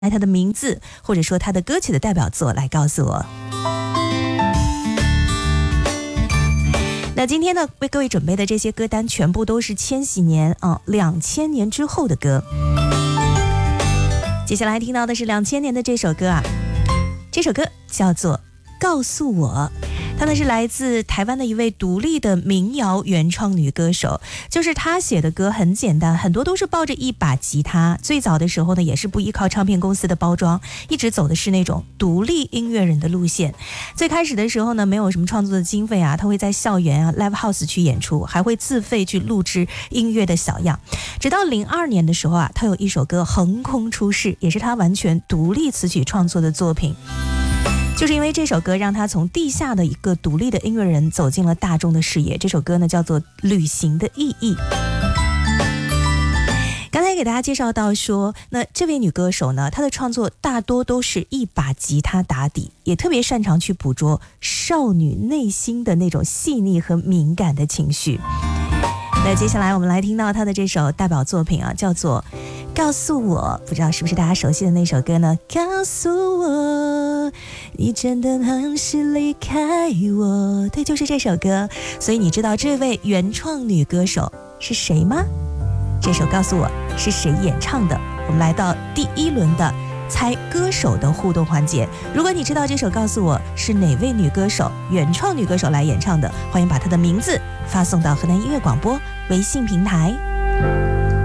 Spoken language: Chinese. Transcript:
他的名字或者说他的歌曲的代表作来告诉我。那今天呢，为各位准备的这些歌单全部都是千禧年2000年之后的歌。接下来听到的是2000年的这首歌啊，这首歌叫做《告诉我》。她呢是来自台湾的一位独立的民谣原创女歌手，就是她写的歌很简单，很多都是抱着一把吉他。最早的时候呢，也是不依靠唱片公司的包装，一直走的是那种独立音乐人的路线。最开始的时候呢，没有什么创作的经费啊，她会在校园啊 live house 去演出，还会自费去录制音乐的小样。直到02年的时候啊，她有一首歌横空出世，也是她完全独立词曲创作的作品。就是因为这首歌让他从地下的一个独立的音乐人走进了大众的视野。这首歌呢叫做《旅行的意义》。刚才给大家介绍到说，那这位女歌手呢，她的创作大多都是一把吉他打底，也特别擅长去捕捉少女内心的那种细腻和敏感的情绪。那接下来我们来听到她的这首代表作品啊，叫做《告诉我》，不知道是不是大家熟悉的那首歌呢？告诉我，你真的很是离开我。对，就是这首歌。所以你知道这位原创女歌手是谁吗？这首《告诉我》是谁演唱的？我们来到第1轮的猜歌手的互动环节。如果你知道这首《告诉我》是哪位女歌手、原创女歌手来演唱的，欢迎把她的名字发送到河南音乐广播微信平台。